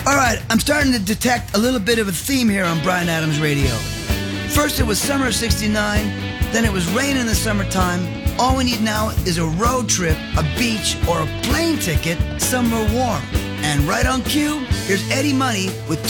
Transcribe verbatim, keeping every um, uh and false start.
All right, I'm starting to detect a little bit of a theme here on Bryan Adams Radio. First it was summer of sixty-nine, then it was rain in the summertime. All we need now is a road trip, a beach, or a plane ticket somewhere warm. And right on cue, here's Eddie Money with